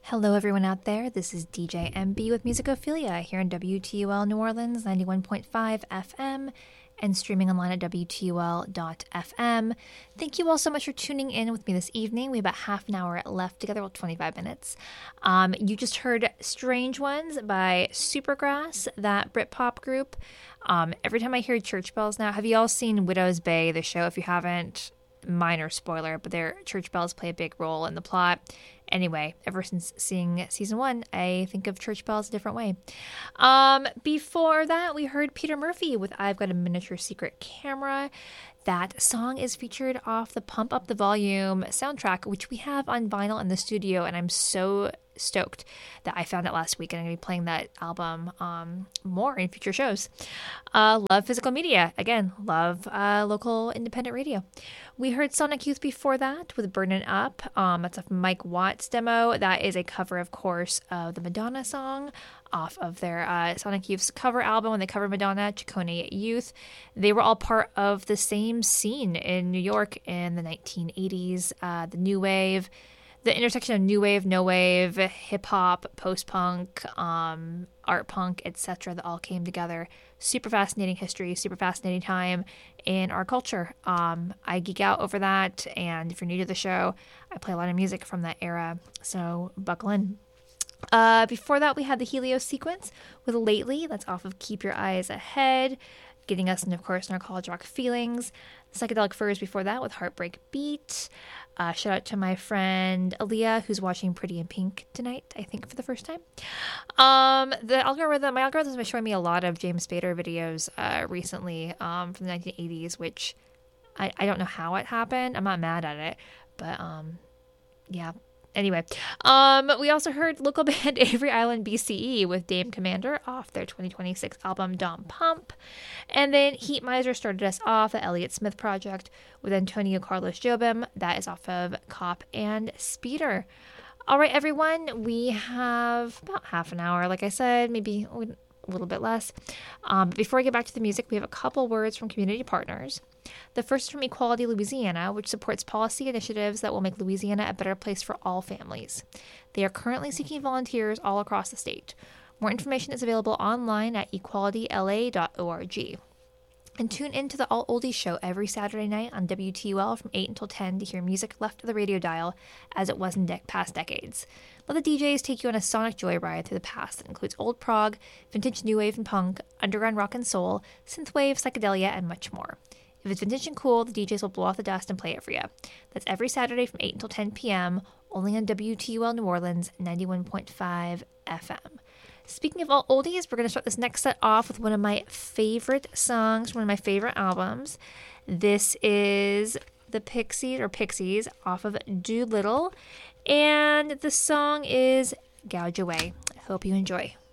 Hello, everyone out there. This is DJ MB with Musicophilia here in WTUL New Orleans, 91.5 FM, and streaming online at WTUL.FM. Thank you all so much for tuning in with me this evening. We have about half an hour left together, well, 25 minutes. You just heard Strange Ones by Supergrass, that Britpop group. Every time I hear church bells now, have you all seen Widow's Bay, the show? If you haven't, minor spoiler, but their church bells play a big role in the plot. Anyway, ever since seeing season 1, I think of church bells a different way. Before that, we heard Peter Murphy with I've Got a Miniature Secret Camera. That song is featured off the Pump Up the Volume soundtrack, which we have on vinyl in the studio, and I'm so stoked that I found it last week, and I'm going to be playing that album more in future shows. Love physical media. Again, love local independent radio. We heard Sonic Youth before that with Burnin' Up. That's a Mike Watts demo. That is a cover, of course, of the Madonna song off of their Sonic Youth's cover album when they covered Madonna, Ciccone Youth. They were all part of the same scene in New York in the 1980s, the new wave, the intersection of new wave, no wave, hip-hop, post-punk, art punk, etc. that all came together. Super fascinating history, super fascinating time in our culture. I geek out over that, and if you're new to the show, I play a lot of music from that era, so buckle in. Before that, we had the Helios sequence with Lately. That's off of Keep Your Eyes Ahead, getting us, and of course, in our college rock feelings. Psychedelic Furs before that with Heartbreak Beat. Shout out to my friend Aaliyah, who's watching Pretty in Pink tonight, I think, for the first time. My algorithm has been showing me a lot of James Spader videos recently from the 1980s, which I don't know how it happened. I'm not mad at it, but yeah. Anyway, we also heard local band Avery Island BCE with Dame Commander off their 2026 album Dom Pump. And then Heat Miser started us off, the Elliott Smith Project, with Antonio Carlos Jobim. That is off of Cop and Speeder. All right, everyone, we have about half an hour, like I said, maybe a little bit less. But before we get back to the music, we have a couple words from community partners. The first is from Equality Louisiana, which supports policy initiatives that will make Louisiana a better place for all families. They are currently seeking volunteers all across the state. More information is available online at equalityla.org. And tune in to the All Oldies show every Saturday night on WTUL from 8 until 10 to hear music left of the radio dial as it was in past decades. Let the DJs take you on a sonic joyride through the past that includes old prog, vintage new wave and punk, underground rock and soul, synthwave, psychedelia, and much more. If it's vintage and cool, the DJs will blow off the dust and play it for you. That's every Saturday from 8 until 10 p.m., only on WTUL New Orleans, 91.5 FM. Speaking of all oldies, we're going to start this next set off with one of my favorite songs from one of my favorite albums. This is the Pixies off of Doolittle, and the song is Gouge Away. I hope you enjoy.